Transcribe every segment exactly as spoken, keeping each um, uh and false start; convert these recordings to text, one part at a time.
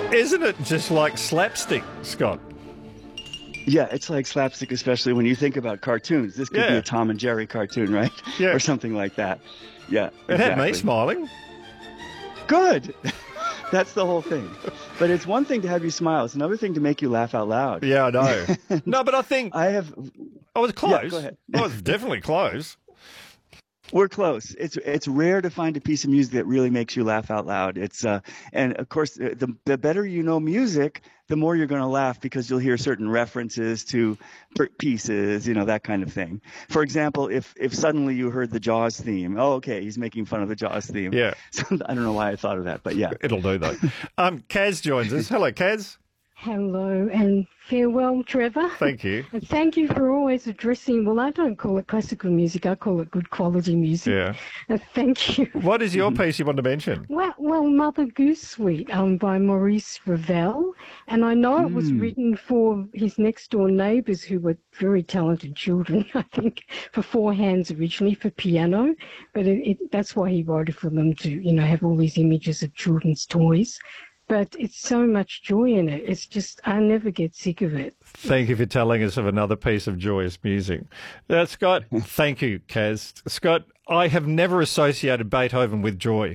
Isn't it just like slapstick, Scott? Yeah, it's like slapstick, especially when you think about cartoons. This could be Yeah. a Tom and Jerry cartoon, right? Yeah. Or something like that. Yeah, It had me exactly. smiling. Good. That's the whole thing. But it's one thing to have you smile. It's another thing to make you laugh out loud. Yeah, I know. No, but I think I have. I was close. Yeah, go ahead. I was definitely close. We're close. It's it's rare to find a piece of music that really makes you laugh out loud. It's uh, and of course, the the better you know music, the more you're going to laugh because you'll hear certain references to per- pieces, you know, that kind of thing. For example, if if suddenly you heard the Jaws theme, oh, okay, he's making fun of the Jaws theme. Yeah. So I don't know why I thought of that, but yeah. It'll do, though. Um, Kaz joins us. Hello, Kaz. Hello and farewell, Trevor. Thank you. And thank you for always addressing, well, I don't call it classical music, I call it good quality music. Yeah. Uh, thank you. What is your piece you want to mention? Well, well, Mother Goose Suite um, by Maurice Ravel. And I know it was Mm. written for his next door neighbours who were very talented children, I think, for four hands originally for piano. But it, it, that's why he wrote it for them to, you know, have all these images of children's toys. But it's so much joy in it. It's just, I never get sick of it. Thank you for telling us of another piece of joyous music. Uh, Scott, thank you, Kaz. Scott, I have never associated Beethoven with joy.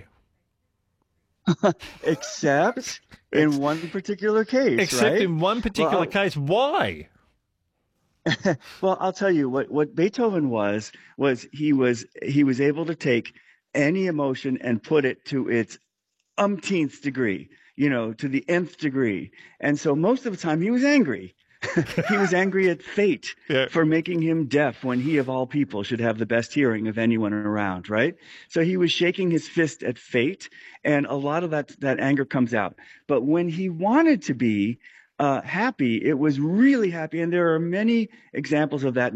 Except in one particular case, Except right? in one particular Well, case. Why? Well, I'll tell you what what Beethoven was was he was he was able to take any emotion and put it to its umpteenth degree, you know, to the nth degree. And so most of the time he was angry. He was angry at fate Yeah. for making him deaf when he, of all people, should have the best hearing of anyone around, right? So he was shaking his fist at fate, and a lot of that, that anger comes out. But when he wanted to be uh, happy, it was really happy. And there are many examples of that.